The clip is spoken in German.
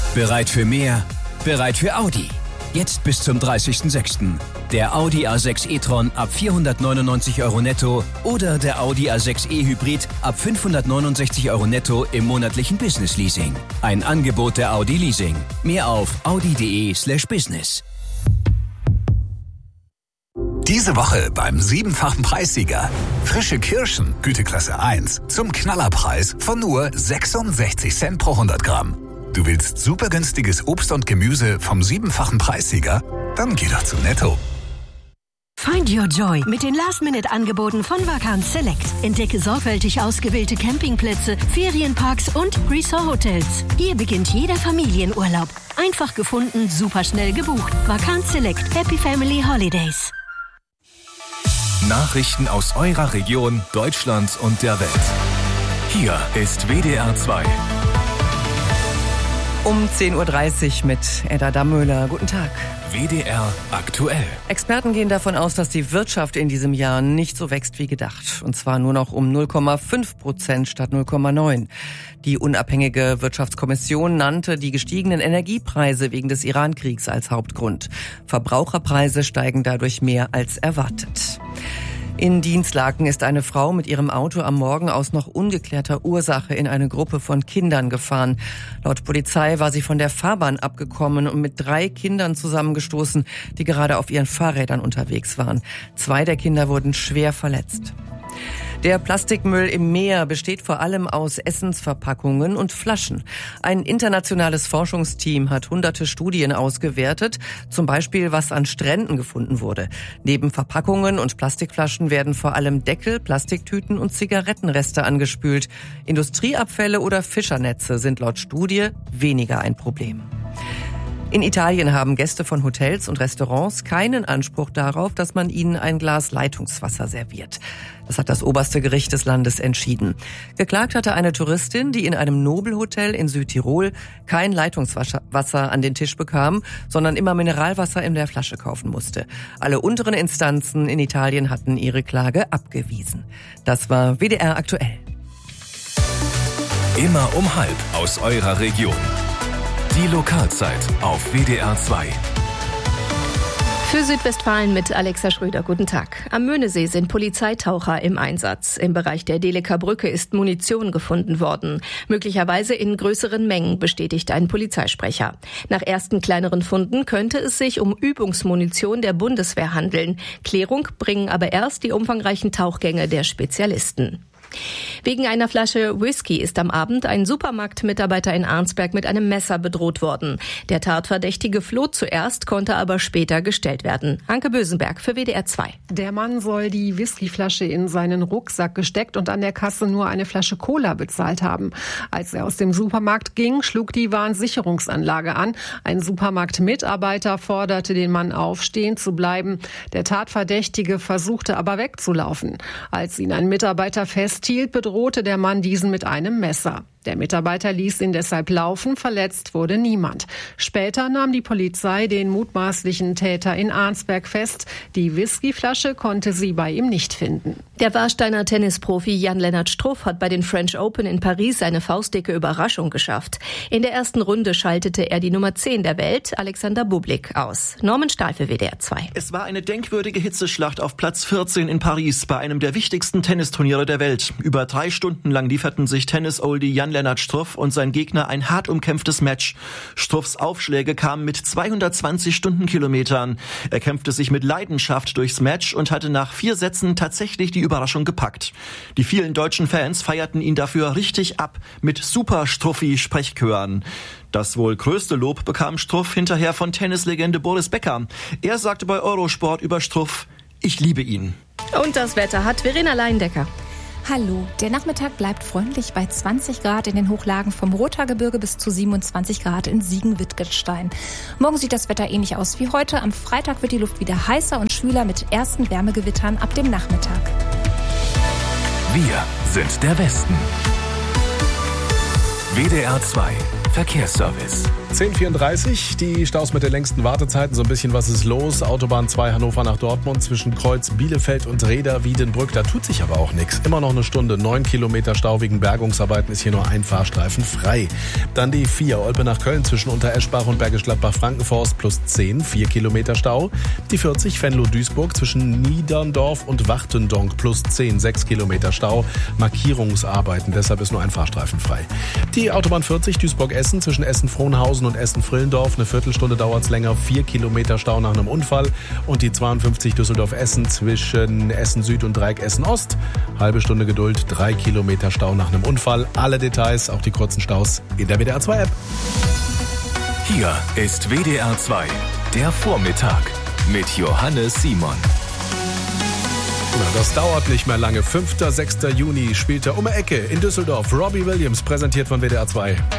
Bereit für mehr? Bereit für Audi. Jetzt bis zum 30.06. Der Audi A6 e-tron ab 499 € netto oder der Audi A6 e-Hybrid ab 569 € netto im monatlichen Business-Leasing. Ein Angebot der Audi Leasing. Mehr auf audi.de/business. Diese Woche beim 7-fachen Preissieger. Frische Kirschen, Güteklasse 1, zum Knallerpreis von nur 66 Cent pro 100 Gramm. Du willst super günstiges Obst und Gemüse vom 7-fachen Preissieger? Dann geh doch zu Netto. Find your joy mit den Last-Minute-Angeboten von Vacanz Select. Entdecke sorgfältig ausgewählte Campingplätze, Ferienparks und Resort-Hotels. Hier beginnt jeder Familienurlaub. Einfach gefunden, super schnell gebucht. Vacanz Select. Happy Family Holidays. Nachrichten aus eurer Region, Deutschland und der Welt. Hier ist WDR 2. Um 10.30 Uhr mit Edda Dammöhler. Guten Tag. WDR aktuell. Experten gehen davon aus, dass die Wirtschaft in diesem Jahr nicht so wächst wie gedacht. Und zwar nur noch um 0,5% statt 0,9%. Die unabhängige Wirtschaftskommission nannte die gestiegenen Energiepreise wegen des Iran-Kriegs als Hauptgrund. Verbraucherpreise steigen dadurch mehr als erwartet. In Dinslaken ist eine Frau mit ihrem Auto am Morgen aus noch ungeklärter Ursache in eine Gruppe von Kindern gefahren. Laut Polizei war sie von der Fahrbahn abgekommen und mit 3 Kindern zusammengestoßen, die gerade auf ihren Fahrrädern unterwegs waren. 2 der Kinder wurden schwer verletzt. Der Plastikmüll im Meer besteht vor allem aus Essensverpackungen und Flaschen. Ein internationales Forschungsteam hat hunderte Studien ausgewertet, zum Beispiel was an Stränden gefunden wurde. Neben Verpackungen und Plastikflaschen werden vor allem Deckel, Plastiktüten und Zigarettenreste angespült. Industrieabfälle oder Fischernetze sind laut Studie weniger ein Problem. In Italien haben Gäste von Hotels und Restaurants keinen Anspruch darauf, dass man ihnen ein Glas Leitungswasser serviert. Das hat das oberste Gericht des Landes entschieden. Geklagt hatte eine Touristin, die in einem Nobelhotel in Südtirol kein Leitungswasser an den Tisch bekam, sondern immer Mineralwasser in der Flasche kaufen musste. Alle unteren Instanzen in Italien hatten ihre Klage abgewiesen. Das war WDR aktuell. Immer um 12:30 aus eurer Region. Die Lokalzeit auf WDR 2. Für Südwestfalen mit Alexa Schröder. Guten Tag. Am Möhnesee sind Polizeitaucher im Einsatz. Im Bereich der Deleker Brücke ist Munition gefunden worden. Möglicherweise in größeren Mengen, bestätigt ein Polizeisprecher. Nach ersten kleineren Funden könnte es sich um Übungsmunition der Bundeswehr handeln. Klärung bringen aber erst die umfangreichen Tauchgänge der Spezialisten. Wegen einer Flasche Whisky ist am Abend ein Supermarktmitarbeiter in Arnsberg mit einem Messer bedroht worden. Der Tatverdächtige floh zuerst, konnte aber später gestellt werden. Anke Bösenberg für WDR 2. Der Mann soll die Whiskyflasche in seinen Rucksack gesteckt und an der Kasse nur eine Flasche Cola bezahlt haben. Als er aus dem Supermarkt ging, schlug die Warnsicherungsanlage an. Ein Supermarktmitarbeiter forderte den Mann auf, stehen zu bleiben. Der Tatverdächtige versuchte aber wegzulaufen. Als ihn ein Mitarbeiter festhielt, bedrohte der Mann diesen mit einem Messer. Der Mitarbeiter ließ ihn deshalb laufen, verletzt wurde niemand. Später nahm die Polizei den mutmaßlichen Täter in Arnsberg fest. Die Whiskyflasche konnte sie bei ihm nicht finden. Der Warsteiner Tennisprofi Jan-Lennart Struff hat bei den French Open in Paris eine faustdicke Überraschung geschafft. In der ersten Runde schaltete er die Nummer 10 der Welt, Alexander Bublik, aus. Norman Stahl für WDR 2. Es war eine denkwürdige Hitzeschlacht auf Platz 14 in Paris bei einem der wichtigsten Tennisturniere der Welt. Über 3 Stunden lang lieferten sich Tennis-Oldie Jan-Lennart Struff und sein Gegner ein hart umkämpftes Match. Struffs Aufschläge kamen mit 220 Stundenkilometern. Er kämpfte sich mit Leidenschaft durchs Match und hatte nach 4 Sätzen tatsächlich die Überraschung gepackt. Die vielen deutschen Fans feierten ihn dafür richtig ab mit Super-Struffi-Sprechchören. Das wohl größte Lob bekam Struff hinterher von Tennislegende Boris Becker. Er sagte bei Eurosport über Struff: Ich liebe ihn. Und das Wetter hat Verena Leindecker. Hallo, der Nachmittag bleibt freundlich bei 20 Grad in den Hochlagen vom Rothaargebirge bis zu 27 Grad in Siegen-Wittgenstein. Morgen sieht das Wetter ähnlich aus wie heute. Am Freitag wird die Luft wieder heißer und schwüler mit ersten Wärmegewittern ab dem Nachmittag. Wir sind der Westen. WDR 2 Verkehrsservice. 10:34, die Staus mit den längsten Wartezeiten, so ein bisschen was ist los. Autobahn 2 Hannover nach Dortmund zwischen Kreuz Bielefeld und Reda-Wiedenbrück, da tut sich aber auch nichts. Immer noch eine Stunde, 9 Kilometer Stau wegen Bergungsarbeiten, ist hier nur ein Fahrstreifen frei. Dann die 4 Olpe nach Köln zwischen Untereschbach und Bergisch Gladbach-Frankenforst plus 10, 4 Kilometer Stau. Die 40 Venlo-Duisburg zwischen Niederndorf und Wachtendonk plus 10, 6 Kilometer Stau. Markierungsarbeiten, deshalb ist nur ein Fahrstreifen frei. Die Autobahn 40 Duisburg-Essen zwischen Essen-Frohnhausen und Essen-Frillendorf. Eine Viertelstunde dauert es länger, 4 Kilometer Stau nach einem Unfall. Und die 52 Düsseldorf-Essen zwischen Essen-Süd und Dreieck Essen-Ost. Halbe Stunde Geduld, 3 Kilometer Stau nach einem Unfall. Alle Details, auch die kurzen Staus in der WDR 2 App. Hier ist WDR 2, der Vormittag mit Johannes Simon. Das dauert nicht mehr lange. 5. 6. Juni spielt er um die Ecke in Düsseldorf. Robbie Williams, präsentiert von WDR 2.